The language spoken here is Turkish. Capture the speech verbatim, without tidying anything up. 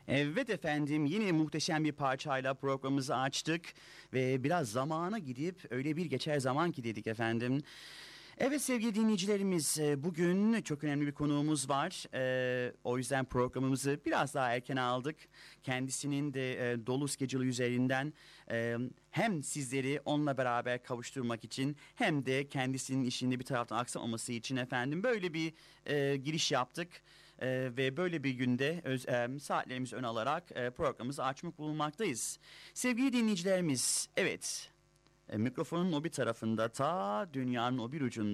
Evet efendim, yine muhteşem bir parçayla programımızı açtık ve biraz zamana gidip öyle bir geçer zaman ki dedik efendim. Evet sevgili dinleyicilerimiz, e, bugün çok önemli bir konuğumuz var. E, o yüzden programımızı biraz daha erken aldık. Kendisinin de e, dolu schedule üzerinden e, hem sizleri onunla beraber kavuşturmak için hem de kendisinin işinde bir taraftan aksamaması için efendim böyle bir e, giriş yaptık. E, ve böyle bir günde öz, e, saatlerimizi ön alarak e, programımızı açmak bulunmaktayız. Sevgili dinleyicilerimiz, evet, e, mikrofonun o bir tarafında, ta dünyanın o bir ucunda